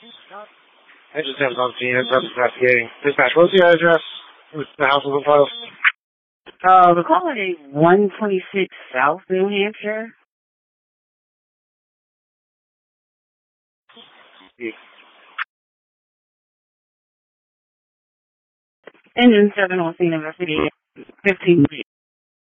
I just have on scene. I'm investigating. Dispatch, what's your address? The house is on file. The call is 126 South New Hampshire. Engine 7 on scene investigating. 15